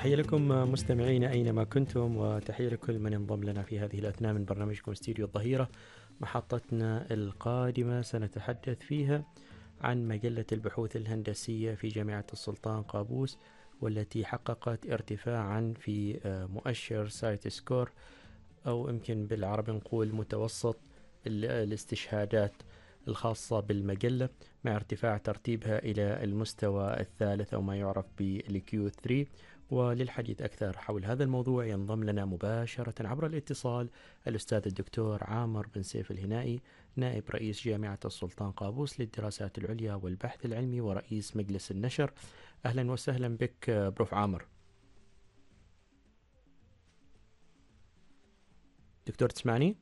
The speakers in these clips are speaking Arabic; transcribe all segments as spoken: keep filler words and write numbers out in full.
تحية لكم مستمعينا أينما كنتم، وتحية لكل من انضم لنا في هذه الأثناء من برنامجكم استديو الظهيرة. محطتنا القادمة سنتحدث فيها عن مجلة البحوث الهندسية في جامعة السلطان قابوس، والتي حققت ارتفاعا في مؤشر سايت سكور، أو يمكن بالعربي نقول متوسط الاستشهادات الخاصة بالمجلة، مع ارتفاع ترتيبها إلى المستوى الثالث أو ما يعرف بالكيو ثلاثة. وللحديث أكثر حول هذا الموضوع ينضم لنا مباشرة عبر الاتصال الأستاذ الدكتور عامر بن سيف الهنائي، نائب رئيس جامعة السلطان قابوس للدراسات العليا والبحث العلمي ورئيس مجلس النشر. أهلا وسهلا بك بروف عامر. دكتور تسمعني؟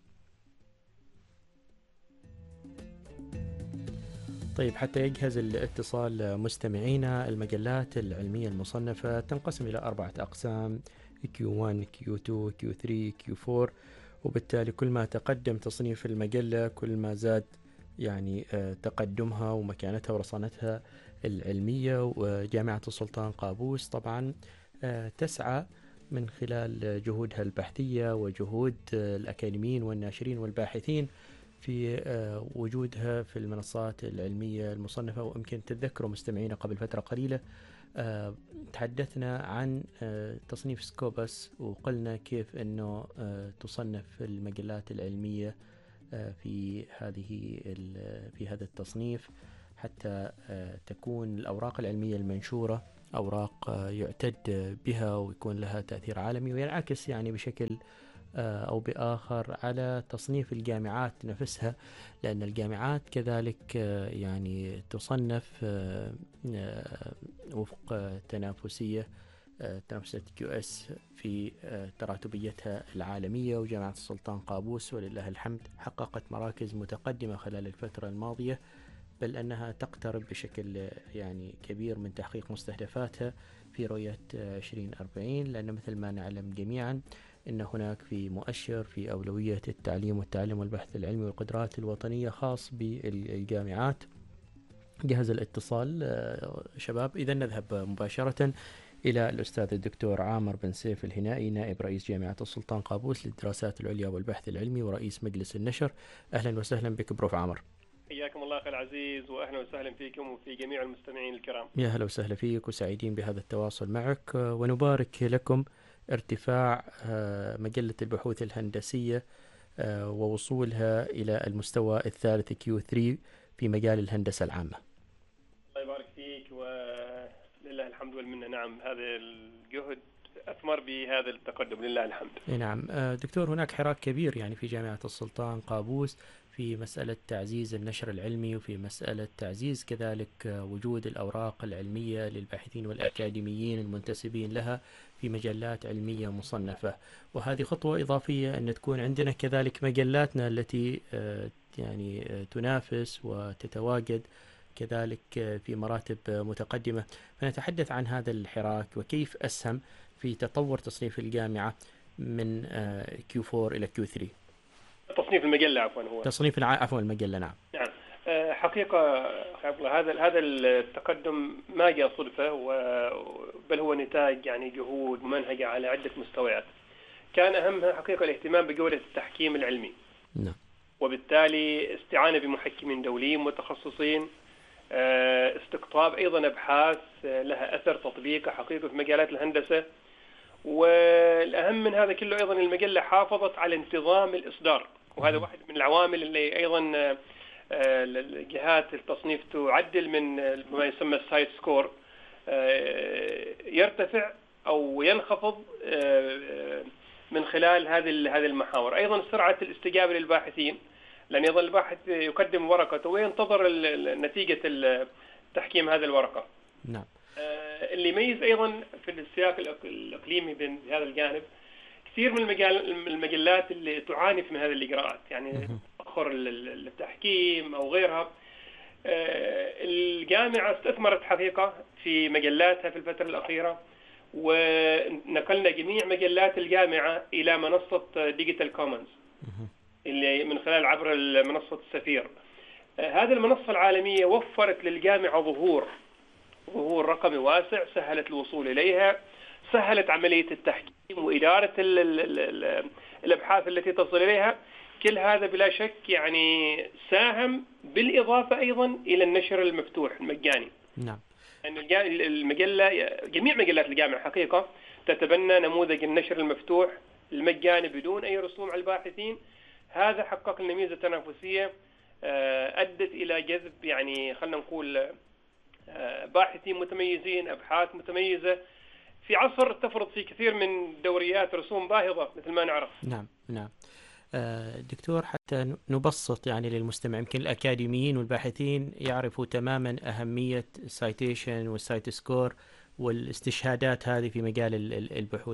طيب، حتى يجهز الاتصال مستمعينا، المجلات العلمية المصنفة تنقسم إلى أربعة أقسام: كيو واحد، كيو اثنين، كيو ثلاثة، كيو أربعة. وبالتالي كل ما تقدم تصنيف المجلة كل ما زاد يعني تقدمها ومكانتها ورصانتها العلمية. وجامعة السلطان قابوس طبعا تسعى من خلال جهودها البحثية وجهود الأكاديميين والناشرين والباحثين في وجودها في المنصات العلمية المصنفة. ويمكن تتذكروا مستمعينا قبل فترة قليلة تحدثنا عن تصنيف سكوبس، وقلنا كيف أنه تصنف المجلات العلمية في هذه في هذا التصنيف حتى تكون الأوراق العلمية المنشورة أوراق يعتد بها ويكون لها تأثير عالمي، وينعكس يعني بشكل أو بآخر على تصنيف الجامعات نفسها، لأن الجامعات كذلك يعني تصنف وفق تنافسية تنافسية كيو اس في تراتبيتها العالمية. وجامعة السلطان قابوس ولله الحمد حققت مراكز متقدمة خلال الفترة الماضية، بل أنها تقترب بشكل يعني كبير من تحقيق مستهدفاتها في رؤية عشرين أربعين، لأن مثل ما نعلم جميعا إن هناك في مؤشر في أولوية التعليم والتعلم والبحث العلمي والقدرات الوطنية خاص بالجامعات. جهز الاتصال شباب، إذا نذهب مباشرة إلى الأستاذ الدكتور عامر بن سيف الهنائي، نائب رئيس جامعة السلطان قابوس للدراسات العليا والبحث العلمي ورئيس مجلس النشر. أهلا وسهلا بك بروف عامر. حياكم الله أخي العزيز، وأهلا وسهلا فيكم وفي جميع المستمعين الكرام. يا هلا وسهلا فيك، وسعيدين بهذا التواصل معك، ونبارك لكم ارتفاع مجلة البحوث الهندسية ووصولها إلى المستوى الثالث كيو ثلاثة في مجال الهندسة العامة. الله يبارك فيك، ولله الحمد والمنة. نعم، هذا الجهد أثمر بهذا التقدم لله الحمد. نعم دكتور، هناك حراك كبير يعني في جامعة السلطان قابوس في مسألة تعزيز النشر العلمي، وفي مسألة تعزيز كذلك وجود الأوراق العلمية للباحثين والأكاديميين المنتسبين لها في مجلات علمية مصنفة. وهذه خطوة إضافية أن تكون عندنا كذلك مجلاتنا التي يعني تنافس وتتواجد كذلك في مراتب متقدمة. فنتحدث عن هذا الحراك وكيف أسهم في تطور تصنيف الجامعة من كيو أربعة إلى كيو ثلاثة. تصنيف المجلة عفوا هو تصنيف الع... عفوا المجلة. نعم نعم حقيقة هذا هذا التقدم ما جاء صدفة، بل هو نتاج يعني جهود ممنهجة على عدة مستويات. كان أهمها حقيقة الاهتمام بجودة التحكيم العلمي. نعم. وبالتالي استعانة بمحكمين دوليين متخصصين، استقطاب أيضا أبحاث لها أثر تطبيقي حقيقي في مجالات الهندسة. والأهم من هذا كله أيضا المجلة حافظت على انتظام الإصدار، وهذا واحد من العوامل اللي أيضا جهات التصنيف تعدل من ما يسمى السايت سكور، يرتفع أو ينخفض من خلال هذه هذه المحاور. أيضا سرعة الاستجابة للباحثين، لأن يظل الباحث يقدم ورقته وينتظر نتيجة تحكيم هذه الورقة. نعم. اللي يميز أيضا في السياق الإقليمي بهذا الجانب كثير من المجلات اللي تعاني من هذه الإجراءات، يعني تأخر التحكيم أو غيرها. الجامعة استثمرت حقيقة في مجلاتها في الفترة الأخيرة، ونقلنا جميع مجلات الجامعة إلى منصة ديجيتال كومنز اللي من خلال عبر منصة السفير. هذه المنصة العالمية وفرت للجامعة ظهور ظهور رقمي واسع، سهلت الوصول إليها، سهلت عملية التحكيم وإدارة ال ال ال الأبحاث التي تصل إليها. كل هذا بلا شك يعني ساهم بالإضافة أيضا إلى النشر المفتوح المجاني. نعم. يعني المجلة جميع مجلات الجامعة حقيقة تتبنى نموذج النشر المفتوح المجاني بدون أي رسوم على الباحثين. هذا حقق لنا ميزة تنافسية أدت إلى جذب يعني خلنا نقول باحثين متميزين، أبحاث متميزة في عصر تفرض فيه كثير من دوريات رسوم باهظة مثل ما نعرف. نعم نعم. دكتور، حتى نبسط يعني للمستمع، يمكن الأكاديميين والباحثين يعرفوا تماما أهمية السايتيشن والسايت سكور والاستشهادات هذه في مجال البحوث.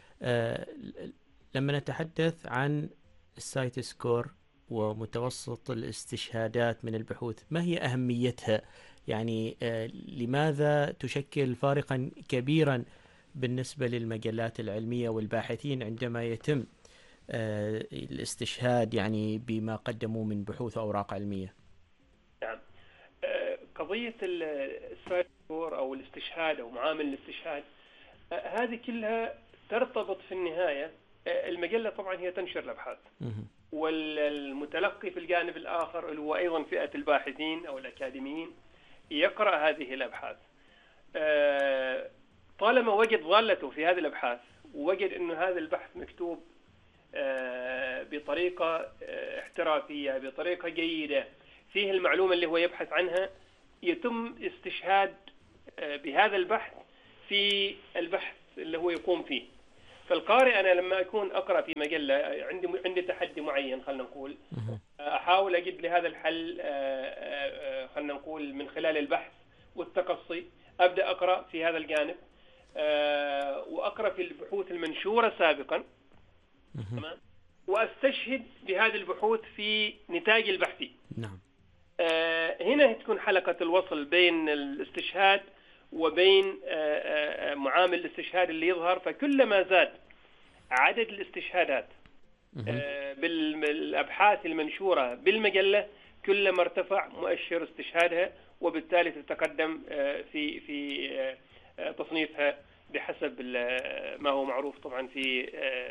لما نتحدث عن السايت سكور ومتوسط الاستشهادات من البحوث، ما هي أهميتها؟ يعني لماذا تشكل فارقا كبيرا بالنسبة للمجلات العلمية والباحثين عندما يتم الاستشهاد يعني بما قدموا من بحوث وأوراق علمية؟ نعم. قضية السايت سكور أو الاستشهاد أو معامل الاستشهاد هذه كلها ترتبط في النهاية. المجلة طبعا هي تنشر الأبحاث، والمتلقي في الجانب الآخر اللي هو أيضا فئة الباحثين أو الأكاديميين يقرأ هذه الأبحاث. طالما وجد ضالته في هذه الأبحاث ووجد أنه هذا البحث مكتوب بطريقة احترافية بطريقة جيدة فيه المعلومة اللي هو يبحث عنها، يتم استشهاد بهذا البحث في البحث اللي هو يقوم فيه. فالقارئ أنا لما أكون أقرأ في مجلة عندي عندي تحدي معين خلنا نقول، أحاول أجد لهذا الحل خلنا نقول من خلال البحث والتقصي، أبدأ أقرأ في هذا الجانب وأقرأ في البحوث المنشورة سابقا، تمام، وأستشهد بهذه البحوث في نتاج البحثي. نعم. هنا تكون حلقة الوصل بين الاستشهاد وبين معامل الاستشهاد اللي يظهر. فكلما زاد عدد الاستشهادات بالأبحاث المنشورة بالمجلة كلما ارتفع مؤشر استشهادها، وبالتالي تتقدم في في تصنيفها بحسب ما هو معروف طبعا في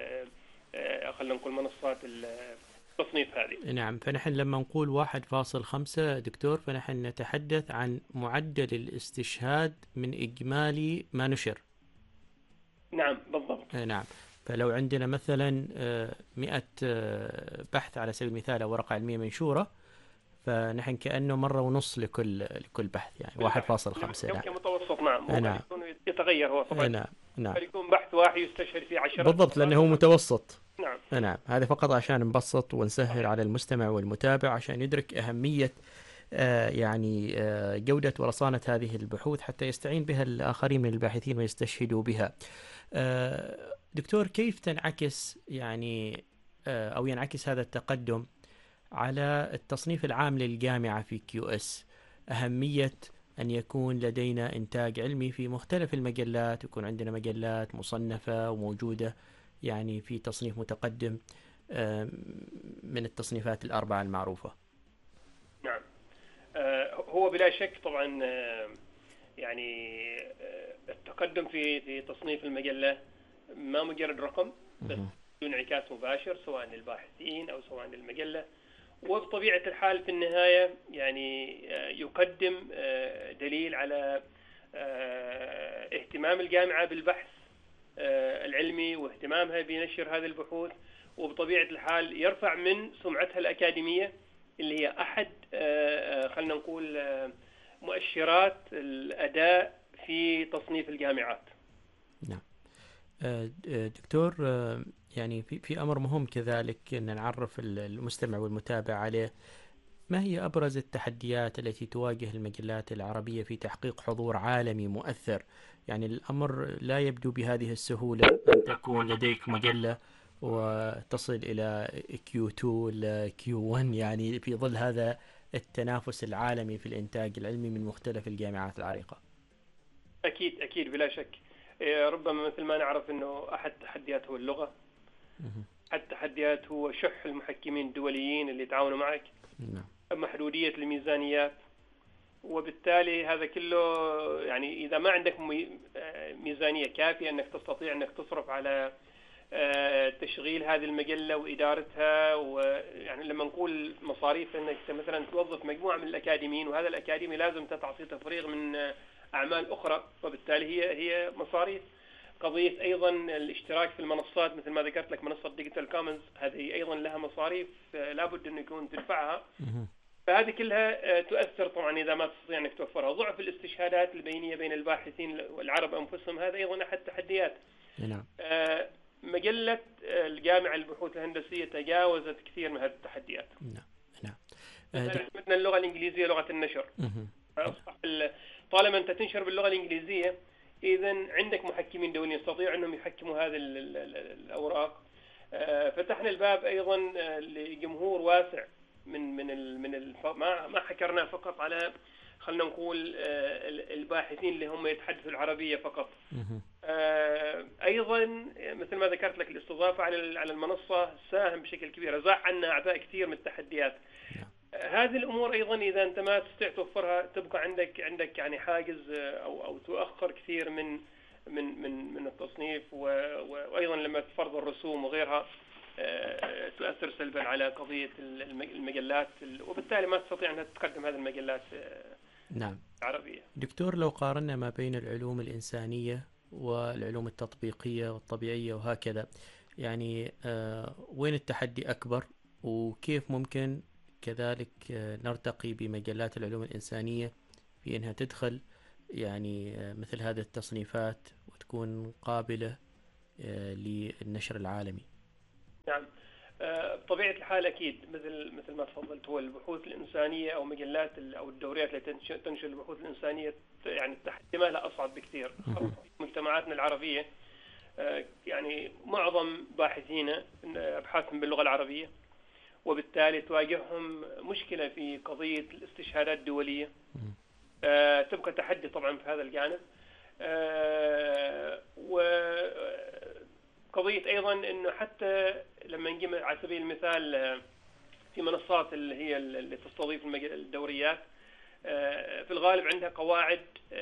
خلينا نقول منصات التصنيف هذه. نعم. فنحن لما نقول واحد فاصل خمسة دكتور، فنحن نتحدث عن معدل الاستشهاد من إجمالي ما نشر. نعم بالضبط. نعم. فلو عندنا مثلا مئة بحث على سبيل المثال أو ورقة علمية منشورة، فنحن كأنه مرة ونص لكل لكل بحث، يعني واحد فاصل خمسة. نعم. كمتوسط. نعم. نعم. يتغير هو طبعا. نعم. نعم. يكون بحث واحد يستشهد فيه عشرة. بالضبط، لأنه هو متوسط. نعم. نعم. هذا فقط عشان نبسط ونسهل على المستمع والمتابع عشان يدرك أهمية آه يعني آه جودة ورصانة هذه البحوث حتى يستعين بها الآخرين من الباحثين ويستشهدوا بها. آه دكتور، كيف تنعكس يعني آه أو ينعكس هذا التقدم على التصنيف العام للجامعة في كيو إس؟ أهمية أن يكون لدينا إنتاج علمي في مختلف المجلات، يكون عندنا مجلات مصنفة وموجودة يعني في تصنيف متقدم من التصنيفات الأربعة المعروفة. نعم. هو بلا شك طبعا يعني التقدم في في تصنيف المجلة ما مجرد رقم، بس انعكاس مباشر سواء للباحثين أو سواء للمجلة، وبطبيعة الحال في النهاية يعني يقدم دليل على اهتمام الجامعة بالبحث العلمي واهتمامها بنشر هذه البحوث، وبطبيعة الحال يرفع من سمعتها الأكاديمية اللي هي أحد خلنا نقول مؤشرات الأداء في تصنيف الجامعات. نعم. دكتور، يعني في في أمر مهم كذلك أن نعرف المستمع والمتابع عليه. ما هي أبرز التحديات التي تواجه المجلات العربية في تحقيق حضور عالمي مؤثر؟ يعني الأمر لا يبدو بهذه السهولة أن تكون لديك مجلة وتصل إلى كيو اثنين كيو واحد، يعني في ظل هذا التنافس العالمي في الإنتاج العلمي من مختلف الجامعات العريقة. أكيد أكيد بلا شك. ربما مثل ما نعرف أنه أحد التحديات هو اللغة، أحد التحديات هو شح المحكمين الدوليين اللي يتعاونوا معك، نعم. محدودية الميزانيات، وبالتالي هذا كله يعني إذا ما عندك ميزانية كافية أنك تستطيع أنك تصرف على تشغيل هذه المجلة وإدارتها، ويعني لما نقول مصاريف أنك مثلا توظف مجموعة من الأكاديميين، وهذا الأكاديمي لازم تعطي تفريغ من أعمال أخرى، وبالتالي هي هي مصاريف. قضية أيضا الاشتراك في المنصات مثل ما ذكرت لك، منصة ديجيتال كومنز هذه أيضا لها مصاريف لابد أن يكون تدفعها. فهذه كلها تؤثر طبعا إذا ما تستطيع أنك توفرها. ضعف الاستشهادات البينية بين الباحثين والعرب أنفسهم هذا أيضا أحد التحديات. نعم. مجلة الجامعة للبحوث الهندسية تجاوزت كثير من هذه التحديات. نعم نعم. مثلا اللغة الإنجليزية لغة النشر. فأصبح طالما أنت تنشر باللغة الإنجليزية إذا عندك محكمين دوليين يستطيعوا أنهم يحكموا هذه الأوراق. فتحنا الباب أيضا لجمهور واسع من من من ما ما حكرنا فقط على خلنا نقول الباحثين اللي هم يتحدثوا العربية فقط. أيضا مثل ما ذكرت لك الاستضافة على على المنصة ساهم بشكل كبير، زاح عنا أعباء كثير من التحديات. هذه الأمور أيضا إذا أنت ما تستطيع توفرها تبقى عندك عندك يعني حاجز أو أو تؤخر كثير من من من من التصنيف، وأيضا لما تفرض الرسوم وغيرها تؤثر سلبا على قضية المجلات، وبالتالي ما تستطيع أنها تقدم هذه المجلات. نعم. العربية. دكتور، لو قارنا ما بين العلوم الإنسانية والعلوم التطبيقية والطبيعية وهكذا، يعني آه وين التحدي أكبر، وكيف ممكن كذلك آه نرتقي بمجلات العلوم الإنسانية في أنها تدخل يعني آه مثل هذه التصنيفات وتكون قابلة آه للنشر العالمي؟ نعم. بطبيعة الحال أكيد مثل مثل ما تفضلت، هو البحوث الإنسانية أو مجلات أو الدوريات التي تنشر البحوث الإنسانية يعني التحدي لها أصعب بكثير. في مجتمعاتنا العربية يعني معظم باحثينا أبحاثهم باللغة العربية، وبالتالي تواجههم مشكلة في قضية الاستشهادات الدولية. تبقى تحدي طبعا في هذا الجانب. و قضية أيضا إنه حتى لما نجي على سبيل المثال في منصات اللي هي اللي تستضيف الدوريات في الغالب عندها قواعد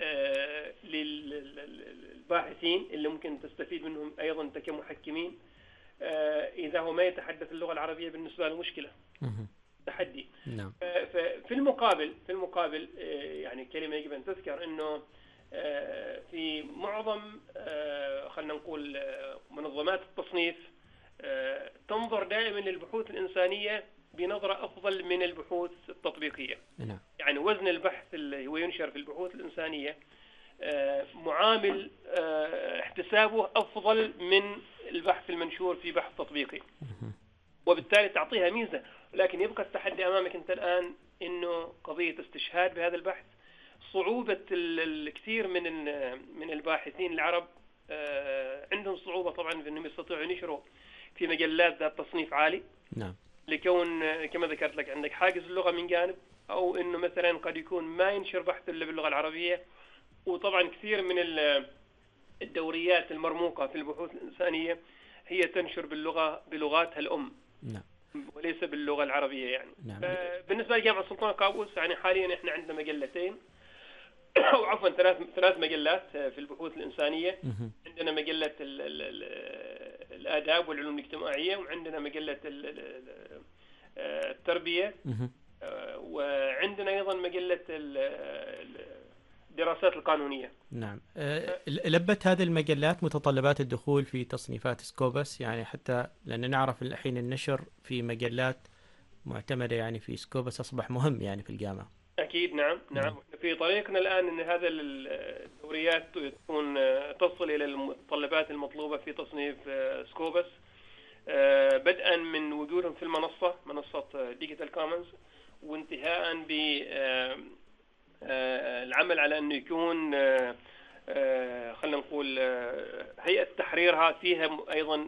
للباحثين اللي ممكن تستفيد منهم أيضا أنت كمحكمين. إذا هو ما يتحدث اللغة العربية بالنسبة له مشكلة، تحدي. نعم. في المقابل في المقابل يعني كلمة يجب أن تذكر إنه في معظم خلنا نقول منظمات التصنيف تنظر دائما للبحوث الإنسانية بنظرة أفضل من البحوث التطبيقية. نعم. يعني وزن البحث اللي هو ينشر في البحوث الإنسانية معامل احتسابه أفضل من البحث المنشور في بحث تطبيقي، وبالتالي تعطيها ميزة. لكن يبقى التحدي أمامك أنت الآن إنه قضية استشهاد بهذا البحث، صعوبة الكثير من من الباحثين العرب عندهم صعوبة طبعا في أنهم يستطيعوا ينشروا في مجلات ذات تصنيف عالي. نعم. لكون كما ذكرت لك عندك حاجز اللغة من جانب، أو إنه مثلا قد يكون ما ينشر بحث إلا باللغة العربية. وطبعا كثير من الدوريات المرموقة في البحوث الإنسانية هي تنشر باللغة بلغاتها الأم. نعم. وليس باللغة العربية يعني. نعم. بالنسبة لجامعة السلطان قابوس يعني حاليا إحنا عندنا مجلتين أو عفوا ثلاث ثلاث مجلات في البحوث الإنسانية. عندنا مجلة ال ال ال الآداب والعلوم الاجتماعية، وعندنا مجلة التربية، وعندنا أيضا مجلة الدراسات القانونية. نعم. لبت هذه المجلات متطلبات الدخول في تصنيفات سكوبس، يعني حتى لأن نعرف الحين النشر في مجلات معتمدة يعني في سكوبس أصبح مهم يعني في الجامعة. أكيد. نعم نعم. في طريقنا الآن أن هذا الدوريات تكون تصل إلى المتطلبات المطلوبة في تصنيف سكوبس، بدءا من وجودهم في المنصة منصة ديجيتال كومنز، وانتهاء بالعمل على أنه يكون خلينا نقول هيئة تحريرها فيها أيضا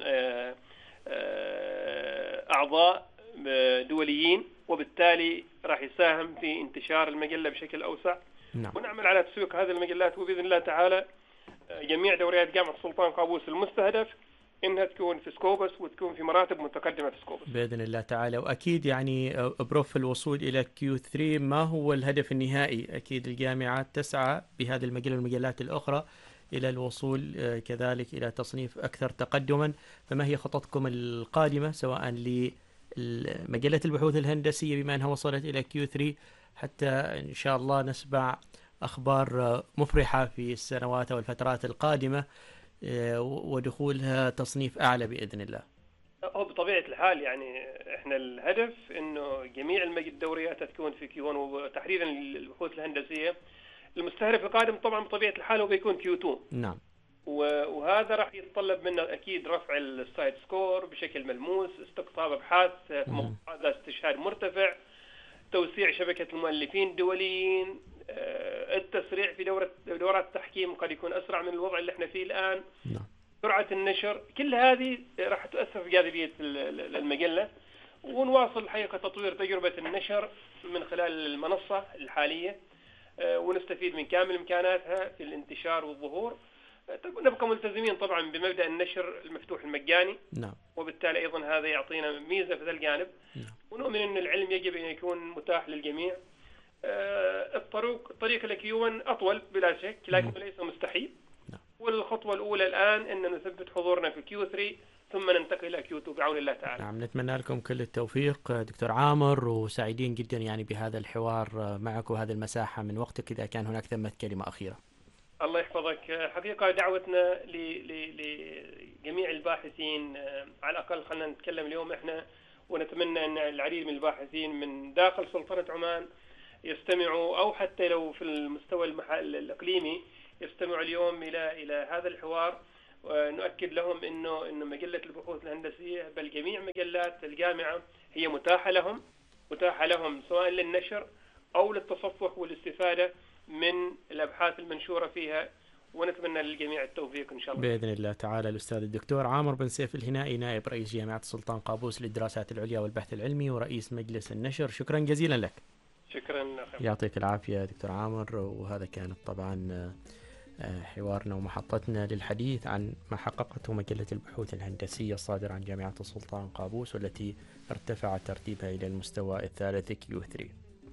أعضاء دوليين، وبالتالي راح يساهم في انتشار المجلة بشكل أوسع. نعم. ونعمل على تسويق هذه المجلات، وبإذن الله تعالى جميع دوريات جامعة السلطان قابوس المستهدف انها تكون في سكوبس وتكون في مراتب متقدمه في سكوبس باذن الله تعالى. واكيد يعني بروف الوصول الى كيو ثلاثة ما هو الهدف النهائي، اكيد الجامعات تسعى بهذه المجله والمجلات الاخرى الى الوصول كذلك الى تصنيف اكثر تقدما. فما هي خططكم القادمه سواء لمجله البحوث الهندسيه بما انها وصلت الى كيو ثلاثة حتى ان شاء الله نسمع اخبار مفرحه في السنوات او الفترات القادمه ودخولها تصنيف أعلى بإذن الله؟ هو بطبيعة الحال يعني إحنا الهدف إنه جميع الدوريات تكون في كيو واحد وتحديدا البحوث الهندسية. المستهدف القادم طبعا بطبيعة الحال هو بيكون كيو اثنين. نعم. وهذا راح يتطلب منا أكيد رفع السايد سكور بشكل ملموس، استقطاب أبحاث في موضوعات ذات استشهاد مرتفع، توسيع شبكة المؤلفين الدوليين، التسريع في دورة دورات التحكيم قد يكون أسرع من الوضع اللي احنا فيه الآن. نعم. سرعة النشر، كل هذه راح تؤثر في جاذبية المجلة. ونواصل حقيقة تطوير تجربة النشر من خلال المنصة الحالية ونستفيد من كامل إمكاناتها في الانتشار والظهور. نبقى ملتزمين طبعا بمبدأ النشر المفتوح المجاني. نعم. وبالتالي أيضا هذا يعطينا ميزة في ذا الجانب. نعم. ونؤمن أن العلم يجب أن يكون متاح للجميع. الطريق الطريق لكيو واحد أطول بلا شك لكن ليس مستحيل. نعم. والخطوة الأولى الآن أن نثبت حضورنا في كيو ثلاثة ثم ننتقل إلى كيو اثنين بعون الله تعالى. نعم، نتمنى لكم كل التوفيق دكتور عامر، وسعيدين جدا يعني بهذا الحوار معك وهذه المساحة من وقتك. إذا كان هناك ثمة كلمة أخيرة. الله يحفظك. حقيقة دعوتنا لجميع الباحثين، على الأقل خلينا نتكلم اليوم إحنا، ونتمنى أن العديد من الباحثين من داخل سلطنة عمان يستمعوا، أو حتى لو في المستوى المحل الإقليمي يستمعوا اليوم إلى إلى هذا الحوار. ونؤكد لهم إنه إنه مجلة البحوث الهندسية بل جميع مجلات الجامعة هي متاحة لهم متاحة لهم سواء للنشر أو للتصفح والاستفادة من الأبحاث المنشورة فيها. ونتمنى للجميع التوفيق إن شاء الله بإذن الله تعالى. الأستاذ الدكتور عامر بن سيف الهنائي، نائب رئيس جامعة السلطان قابوس للدراسات العليا والبحث العلمي ورئيس مجلس النشر، شكرا جزيلا لك. شكرا. يعطيك العافية دكتور عامر. وهذا كانت طبعا حوارنا ومحطتنا للحديث عن ما حققته مجلة البحوث الهندسية الصادرة عن جامعة السلطان قابوس، والتي ارتفع ترتيبها إلى المستوى الثالث كيو ثلاثة.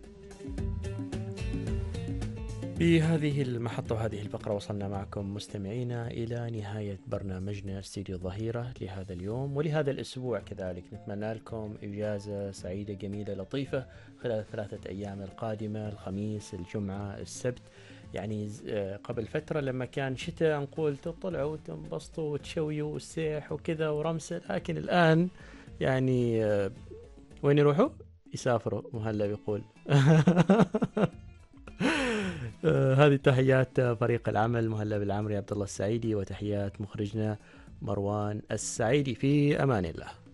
بهذه المحطة وهذه الفقرة وصلنا معكم مستمعينا إلى نهاية برنامجنا استديو الظهيرة لهذا اليوم ولهذا الأسبوع كذلك. نتمنى لكم إجازة سعيدة جميلة لطيفة خلال الثلاثة أيام القادمة، الخميس الجمعة السبت. يعني قبل فترة لما كان شتاء نقول تطلعوا وتنبسطوا وتشويوا والسيح وكذا ورمسة، لكن الآن يعني وين يروحوا؟ يسافروا. مهلا بيقول هذه تحيات فريق العمل مهلا بالعمري عبد الله السعيدي، وتحيات مخرجنا مروان السعيدي. في أمان الله.